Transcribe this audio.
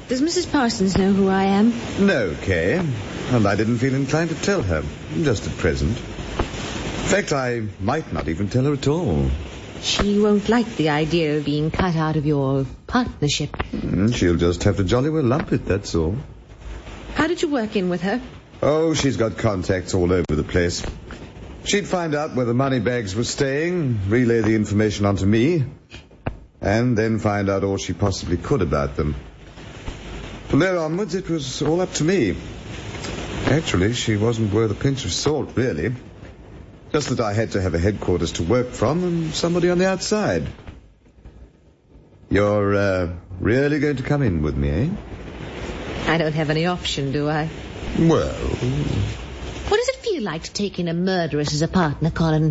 Does Mrs. Parsons know who I am? No, Kay. And I didn't feel inclined to tell her, just at present. In fact, I might not even tell her at all. She won't like the idea of being cut out of your partnership. She'll just have to jolly well lump it, that's all. How did you work in with her? Oh, she's got contacts all over the place. She'd find out where the money bags were staying, relay the information onto me, and then find out all she possibly could about them. From there onwards, it was all up to me. Actually, she wasn't worth a pinch of salt, really. Just that I had to have a headquarters to work from and somebody on the outside. You're really going to come in with me, eh? I don't have any option, do I? Well... What does it feel like to take in a murderess as a partner, Colin?